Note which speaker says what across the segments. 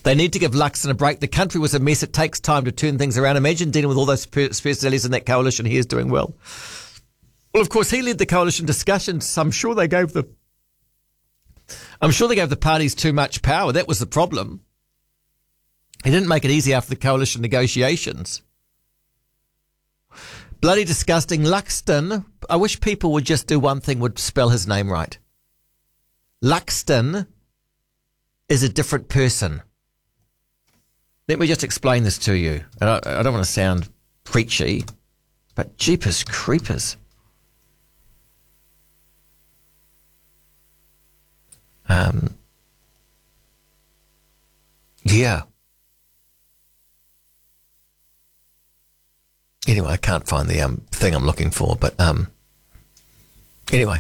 Speaker 1: They need to give Luxon a break. The country was a mess. It takes time to turn things around. Imagine dealing with all those personalities in that coalition. He is doing well. Well, of course, he led the coalition discussions. I'm sure they gave the parties too much power. That was the problem. He didn't make it easy after the coalition negotiations. Bloody disgusting. Luxton, I wish people would just do one thing, would spell his name right. Luxton is a different person. Let me just explain this to you. I don't want to sound preachy, but jeepers creepers. Yeah. Anyway, I can't find the thing I'm looking for, but anyway.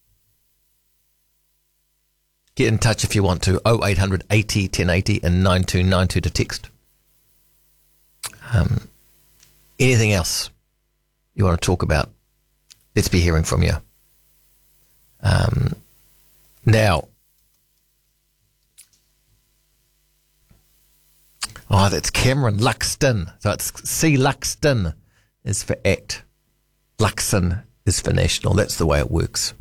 Speaker 1: Get in touch if you want to. 0800 80 1080 and 9292 to text. Anything else you want to talk about? Let's be hearing from you. Now, that's Cameron Luxton. So it's C. Luxton is for act. Luxon is for national. That's the way it works.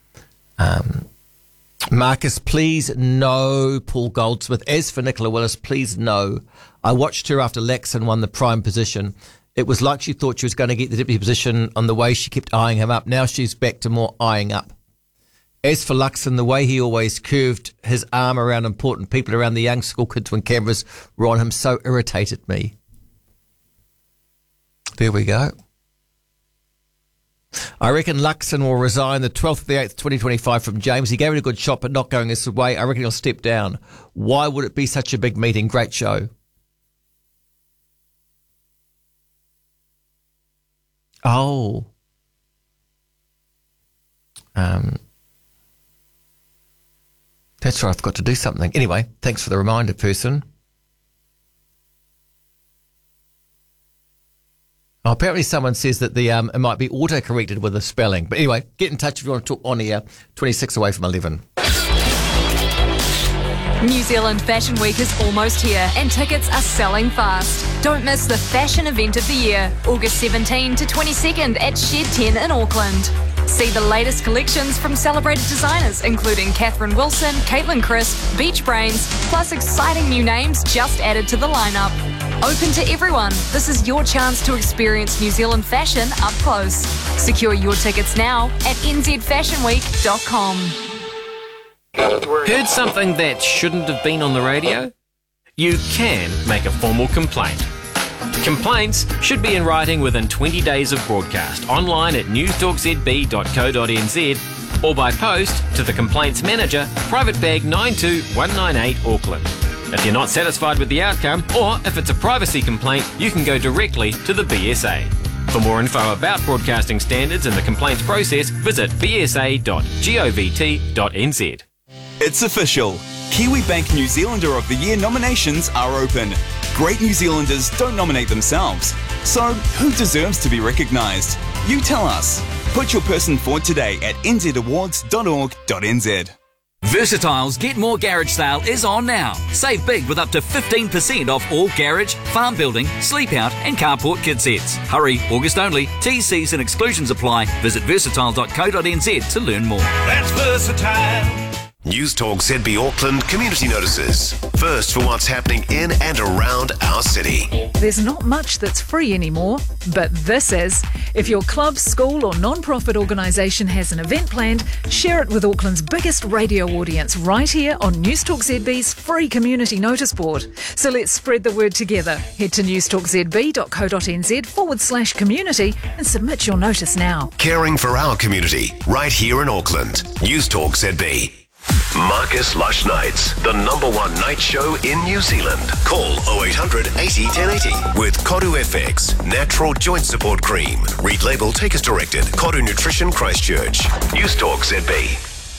Speaker 1: Marcus, please no Paul Goldsmith. As for Nicola Willis, please no. I watched her after Luxon won the prime position. It was like she thought she was going to get the deputy position on the way she kept eyeing him up. Now she's back to more eyeing up. As for Luxon, the way he always curved his arm around important people around the young school kids when cameras were on him so irritated me. There we go. I reckon Luxon will resign the 12th of the 8th, 2025 from James. He gave it a good shot, but not going his way. I reckon he'll step down. Why would it be such a big meeting? Great show. Oh. That's right, I've got to do something. Anyway, thanks for the reminder, person. Oh, apparently someone says that the it might be auto-corrected with the spelling. But anyway, get in touch if you want to talk on here. 26 away from 11.
Speaker 2: New Zealand Fashion Week is almost here and tickets are selling fast. Don't miss the fashion event of the year, August 17 to 22nd at Shed 10 in Auckland. See the latest collections from celebrated designers including Catherine Wilson, Caitlin Crisp, Beach Brains, plus exciting new names just added to the lineup. Open to everyone, this is your chance to experience New Zealand fashion up close. Secure your tickets now at nzfashionweek.com.
Speaker 3: Heard something that shouldn't have been on the radio? You can make a formal complaint. Complaints should be in writing within 20 days of broadcast, online at newstalkzb.co.nz or by post to the Complaints Manager, Private Bag 92198 Auckland. If you're not satisfied with the outcome, or if it's a privacy complaint, you can go directly to the BSA. For more info about broadcasting standards and the complaints process, visit bsa.govt.nz.
Speaker 4: It's official. Kiwibank New Zealander of the Year nominations are open. Great New Zealanders don't nominate themselves. So, who deserves to be recognised? You tell us. Put your person forward today at nzawards.org.nz.
Speaker 5: Versatile's Get More Garage sale is on now. Save big with up to 15% off all garage, farm building, sleep out and carport kit sets. Hurry, August only. TCs and exclusions apply. Visit versatile.co.nz to learn more.
Speaker 6: That's Versatile.
Speaker 7: News Talk ZB Auckland community notices. First for what's happening in and around our city.
Speaker 8: There's not much that's free anymore, but this is. If your club, school or non-profit organisation has an event planned, share it with Auckland's biggest radio audience right here on News Talk ZB's free community notice board. So let's spread the word together. Head to newstalkzb.co.nz/community and submit your notice now.
Speaker 7: Caring for our community right here in Auckland. News Talk ZB. Marcus Lush Nights, the #1 night show in New Zealand. Call 0800 80 1080 with Koru FX, natural joint support cream. Read label, take as directed. Koru Nutrition Christchurch. News Talk ZB.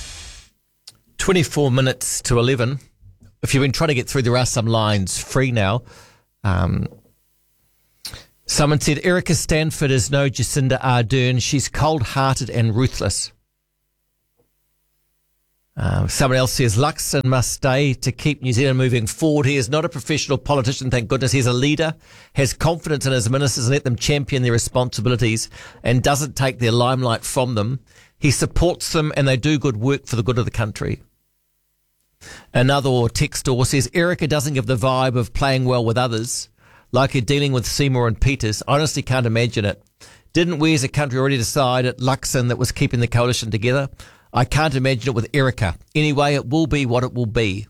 Speaker 1: 24 minutes to 11. If you've been trying to get through, there are some lines free now. Someone said Erica Stanford is no Jacinda Ardern. She's cold-hearted and ruthless. Someone else says Luxon must stay to keep New Zealand moving forward. He is not a professional politician, thank goodness. He's a leader, has confidence in his ministers and let them champion their responsibilities and doesn't take their limelight from them. He supports them and they do good work for the good of the country. Another text or says Erica doesn't give the vibe of playing well with others, like her dealing with Seymour and Peters. I honestly can't imagine it. Didn't we as a country already decide at Luxon that was keeping the coalition together? I can't imagine it with Erica. Anyway, it will be what it will be.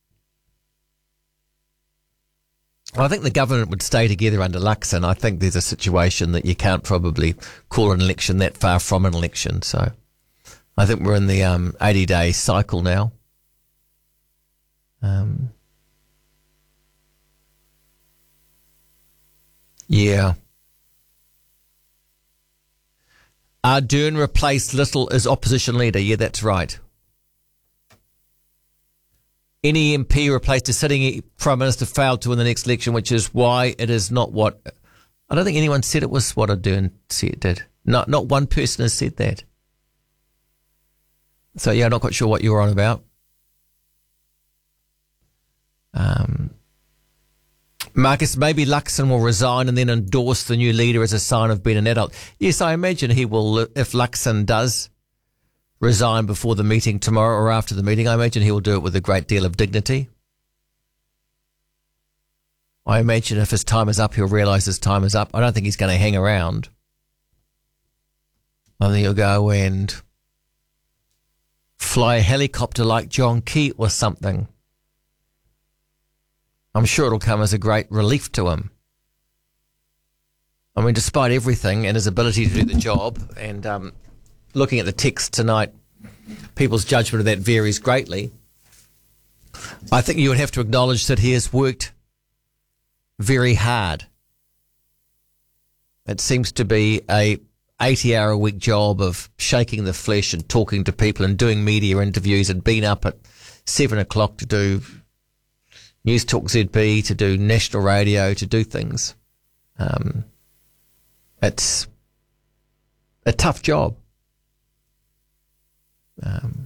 Speaker 1: I think the government would stay together under Luxon. I think there's a situation that you can't probably call an election that far from an election. So I think we're in the 80-day cycle now. Yeah. Ardern replaced Little as opposition leader. Yeah, that's right. Any MP replaced a sitting Prime Minister failed to win the next election, which is why it is not what... I don't think anyone said it was what Ardern did. Not one person has said that. So, yeah, I'm not quite sure what you were on about. Marcus, maybe Luxon will resign and then endorse the new leader as a sign of being an adult. Yes, I imagine he will. If Luxon does resign before the meeting tomorrow or after the meeting, I imagine he will do it with a great deal of dignity. I imagine if his time is up, he'll realise his time is up. I don't think he's going to hang around. I think he'll go and fly a helicopter like John Key or something. I'm sure it'll come as a great relief to him. I mean, despite everything and his ability to do the job, and looking at the text tonight, people's judgment of that varies greatly. I think you would have to acknowledge that he has worked very hard. It seems to be a 80-hour-a-week job of shaking the flesh and talking to people and doing media interviews and being up at 7 o'clock to do News Talk ZB, to do national radio, to do things. It's a tough job.